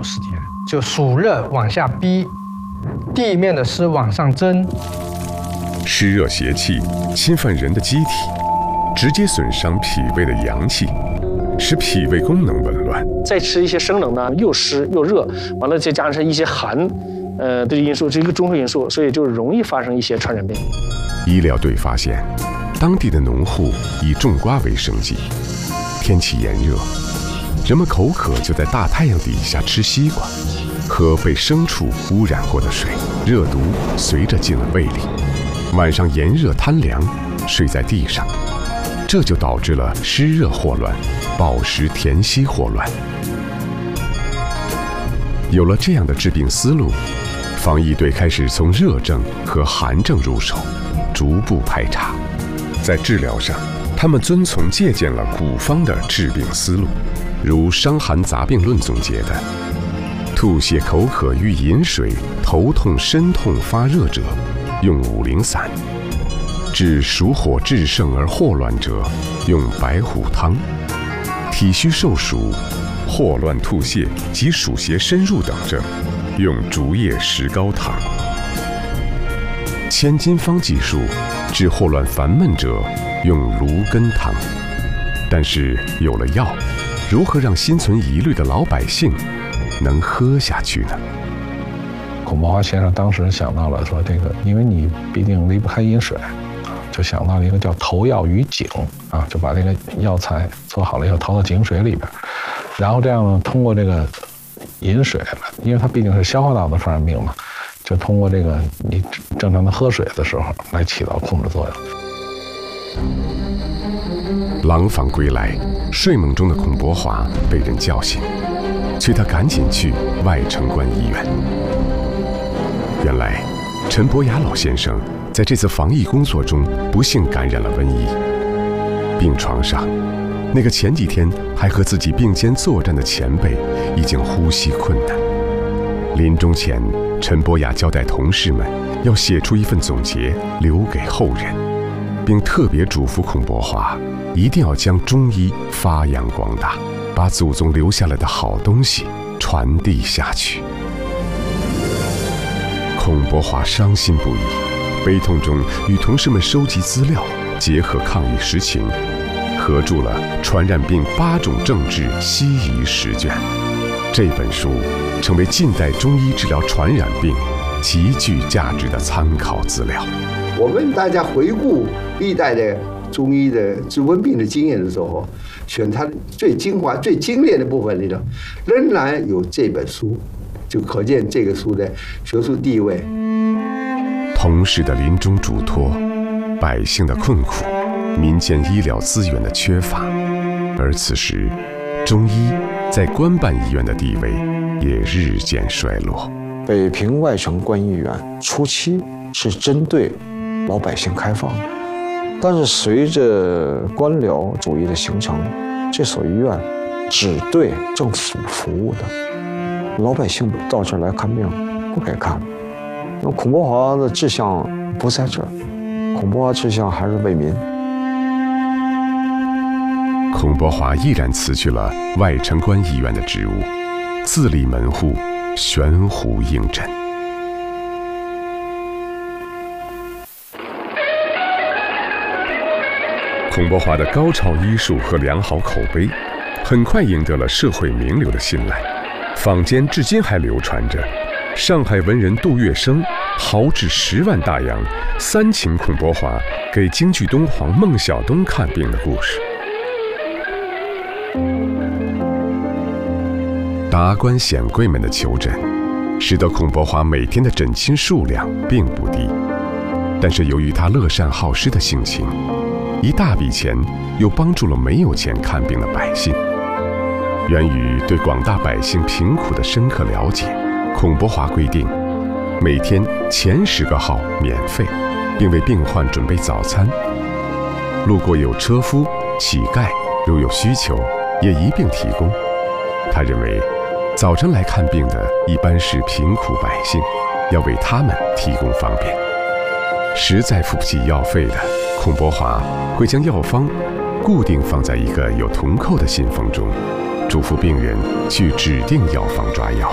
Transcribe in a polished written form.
时间，就暑热往下逼，地面的湿往上蒸。 湿热邪气侵犯人的机体，直接损伤脾胃的阳气，使脾胃功能紊乱。 再吃一些生冷呢，又湿又热，完了再加上一些寒，的因素，这是一个综合因素，所以就容易发生一些传染病。 医疗队发现，当地的农户以种瓜为生计，天气炎热，人们口渴就在大太阳底下吃西瓜，喝被牲畜污染过的水，热毒随着进了胃里。晚上炎热贪凉，睡在地上，这就导致了湿热霍乱、暴食填息霍乱。有了这样的治病思路，防疫队开始从热症和寒症入手，逐步排查。在治疗上，他们遵从借鉴了古方的治病思路，如《伤寒杂病论》总结的：吐泻口渴欲饮水，头痛身痛发热者，用五苓散；治暑火炽盛而霍乱者，用白虎汤；体虚受暑、霍乱吐泻及暑邪深入等症，用竹叶石膏汤。千金方技术治霍乱烦闷者，用芦根汤。但是有了药，如何让心存疑虑的老百姓能喝下去呢？ 孔伯华先生当时想到了说，这个因为你毕竟离不开饮水，就想到了一个叫投药于井啊，就把这个药材做好了以后投到井水里边，然后这样呢，通过这个饮水，因为它毕竟是消化道的传染病嘛，就通过这个你正常的喝水的时候来起到控制作用。 廊坊归来，睡梦中的孔伯华被人叫醒，催他赶紧去外城关医院。原来，陈伯雅老先生在这次防疫工作中不幸感染了瘟疫。病床上，那个前几天还和自己并肩作战的前辈已经呼吸困难。临终前，陈伯雅交代同事们要写出一份总结留给后人，并特别嘱咐孔伯华一定要将中医发扬光大，把祖宗留下来的好东西传递下去。孔伯华伤心不已，悲痛中与同事们收集资料，结合抗疫实情，合著了《传染病8种症治西医10卷》。这本书成为近代中医治疗传染病极具价值的参考资料。 我们大家回顾历代的中医的治瘟病的经验的时候，选它最精华、最精炼的部分里头，仍然有这本书，就可见这个书的学术地位。 同事的临终嘱托，百姓的困苦，民间医疗资源的缺乏，而此时，中医在官办医院的地位也日渐衰落。 北平外城关医院初期是针对老百姓开放的，但是随着官僚主义的形成，这所医院只对政府服务的，老百姓到这儿来看病不该看。那孔伯华的志向不在这儿，孔伯华志向还是为民。 孔伯华毅然辞去了外城关医院的职务，自立门户，悬壶应诊。孔伯华的高超医术和良好口碑，很快赢得了社会名流的信赖。坊间至今还流传着上海文人杜月笙豪掷10万大洋3请孔伯华给京剧东皇孟小冬看病的故事。达官显贵们的求诊，使得孔伯华每天的诊亲数量并不低。但是由于他乐善好施的性情，一大笔钱又帮助了没有钱看病的百姓。源于对广大百姓贫苦的深刻了解，孔伯华规定，每天前10个号免费，并为病患准备早餐。路过有车夫、乞丐，如有需求，也一并提供。他认为，早晨来看病的一般是贫苦百姓，要为他们提供方便。实在付不起药费的，孔伯华会将药方固定放在一个有铜扣的信封中，嘱咐病人去指定药房抓药。